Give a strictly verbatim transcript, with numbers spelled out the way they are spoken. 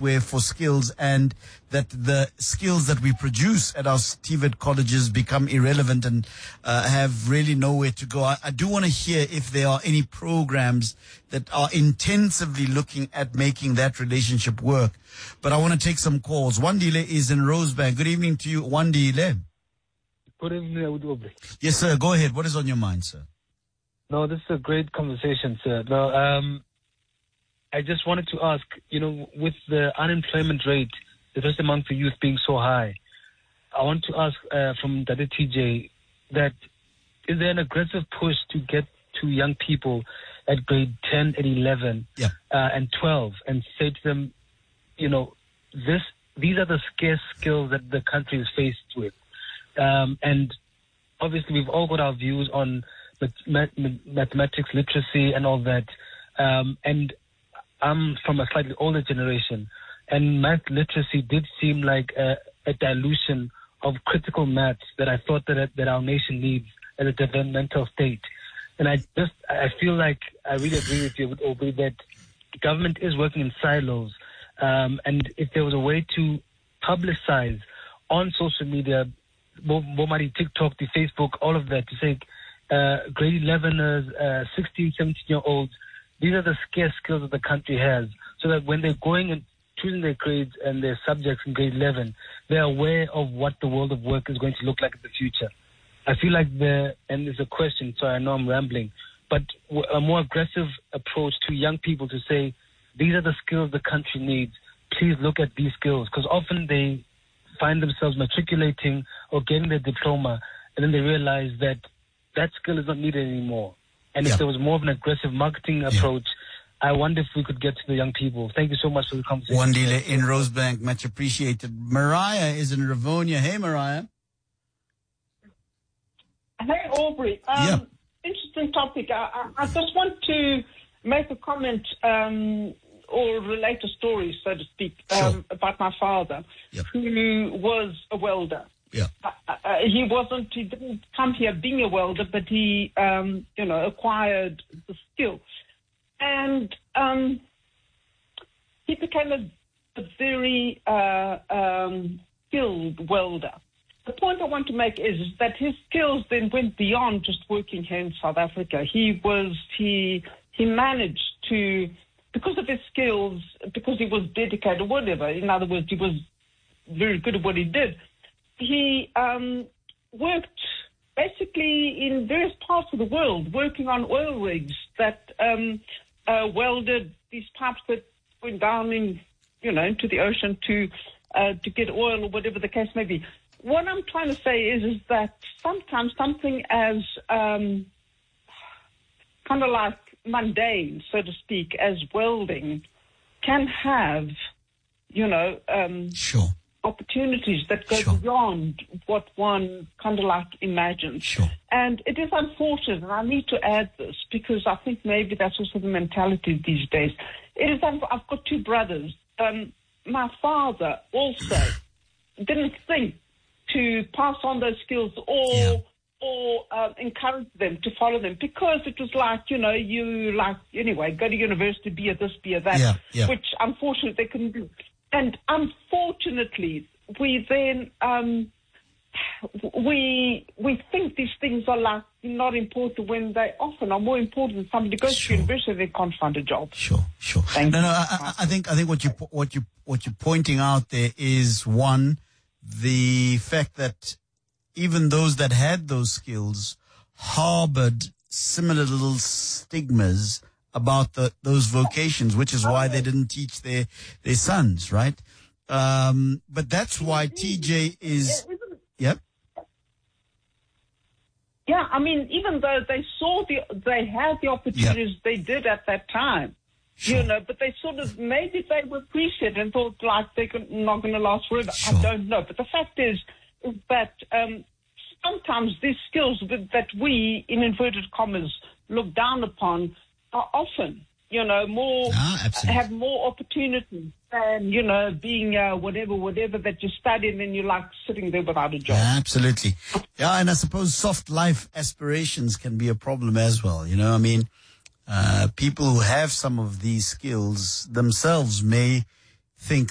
elsewhere for skills, and that the skills that we produce at our T V E T colleges become irrelevant and uh, have really nowhere to go. I, I do want to hear if there are any programs that are intensively looking at making that relationship work. But I want to take some calls. Wandile is in Rosebank. Good evening to you, Wandile. Good evening, Aubrey. Yes, sir. Go ahead. What is on your mind, sir? No, this is a great conversation, sir. No, um, I just wanted to ask, you know, with the unemployment rate, especially among the youth being so high, I want to ask uh, from Dada T J that is there an aggressive push to get to young people at grade ten and eleven yeah. uh, and twelve and say to them, you know, this these are the scarce skills that the country is faced with. Um, and obviously we've all got our views on math- mathematics, literacy and all that. Um, and I'm from a slightly older generation, and math literacy did seem like a, a dilution of critical maths that I thought that that our nation needs as a developmental state. And I just, I feel like I really agree with you, with Aubrey, that government is working in silos. Um, and if there was a way to publicize on social media, Bomari, TikTok, the Facebook, all of that, to say uh, grade eleveners, uh, sixteen, seventeen-year-olds, these are the scarce skills that the country has, so that when they're going and choosing their grades and their subjects in grade eleven, they're aware of what the world of work is going to look like in the future. I feel like the, and there's a question, so I know I'm rambling, but a more aggressive approach to young people to say, these are the skills the country needs. Please look at these skills, because often they find themselves matriculating or getting their diploma, and then they realize that that skill is not needed anymore. And yeah. if there was more of an aggressive marketing approach, yeah. I wonder if we could get to the young people. Thank you so much for the conversation. Wandile in Rosebank, much appreciated. Mariah is in Rivonia. Hey, Mariah. Hey, Aubrey. Um, yeah. Interesting topic. I, I, I just want to make a comment um, or relate a story, so to speak, um, sure. about my father, yep. who was a welder. Yeah. Uh, uh, he wasn't, he didn't come here being a welder, but he, um, you know, acquired the skill. And um, he became a, a very uh, um, skilled welder. The point I want to make is, is that his skills then went beyond just working here in South Africa. He was, he, he managed to, because of his skills, because he was dedicated, whatever, in other words, he was very good at what he did, he um, worked basically in various parts of the world, working on oil rigs that um, uh, welded these pipes that went down in, you know, into the ocean to uh, to get oil or whatever the case may be. What I'm trying to say is, is that sometimes something as um, kind of like mundane, so to speak, as welding can have, you know, um, sure. opportunities that go sure. beyond what one kind of like imagines. Sure. And it is unfortunate, and I need to add this because I think maybe that's also the mentality these days. It is, I've got two brothers. Um, my father also didn't think to pass on those skills or yeah. or uh, encourage them to follow them, because it was like, you know, you like, anyway, go to university, be a this, be a that, yeah. Yeah. which unfortunately they couldn't do. And unfortunately, we then, um, we we think these things are like not important when they often are more important. Somebody goes sure. to university, they can't find a job. Sure, sure. Thank no, you. no, I, I think I think what you what you what you're pointing out there is, one, the fact that even those that had those skills harbored similar little stigmas about the, those vocations, which is why they didn't teach their, their sons, right? Um, but that's why T J is, yep. Yeah, I mean, even though they saw the, they had the opportunities yep. they did at that time, sure. you know, but they sort of, maybe they were appreciated and thought like they're not going to last forever. Sure. I don't know. But the fact is, is that um, sometimes these skills that, that we, in inverted commas, look down upon are often, you know, more, ah, have more opportunities than, you know, being uh, whatever, whatever that you study and then you're like sitting there without a job. Absolutely. Yeah, and I suppose soft life aspirations can be a problem as well. You know, I mean, uh, people who have some of these skills themselves may think